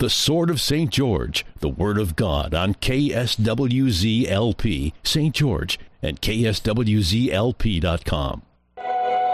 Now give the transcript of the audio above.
The Sword of St. George, the Word of God on KSWZ-LP, St. George, and KSWZLP.com.